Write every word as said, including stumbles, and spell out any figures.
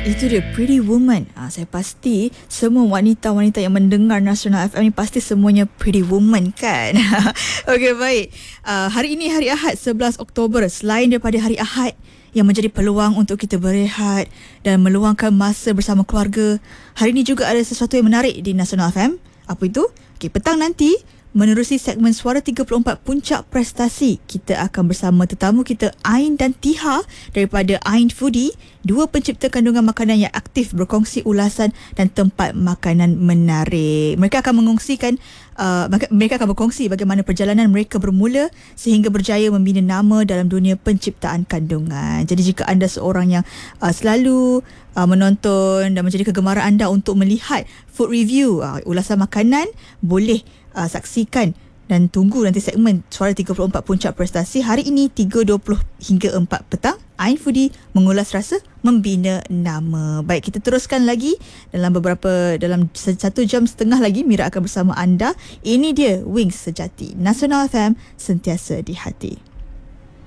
Itu dia, Pretty Woman. Ah, saya pasti semua wanita-wanita yang mendengar Nasional F M ni pasti semuanya Pretty Woman kan? Okey, baik. Uh, hari ini hari Ahad sebelas Oktober. Selain daripada hari Ahad yang menjadi peluang untuk kita berehat dan meluangkan masa bersama keluarga, hari ini juga ada sesuatu yang menarik di Nasional F M. Apa itu? Okey, petang nanti menerusi segmen Suara tiga puluh empat Puncak Prestasi, kita akan bersama tetamu kita Ain dan Tiha daripada Ain Foodie, dua pencipta kandungan makanan yang aktif berkongsi ulasan dan tempat makanan menarik. Mereka akan mengongsikan uh, mereka akan berkongsi bagaimana perjalanan mereka bermula sehingga berjaya membina nama dalam dunia penciptaan kandungan. Jadi jika anda seorang yang uh, selalu uh, menonton dan menjadi kegemaran anda untuk melihat food review, uh, ulasan makanan, boleh Uh, saksikan dan tunggu nanti segmen Suara tiga puluh empat Puncak Prestasi hari ini tiga dua puluh hingga empat petang. Ain Foodie mengulas rasa, membina nama. Baik, kita teruskan lagi dalam beberapa dalam satu jam setengah lagi Mira akan bersama anda. Ini dia Wings Sejati, Nasional F M, sentiasa di hati.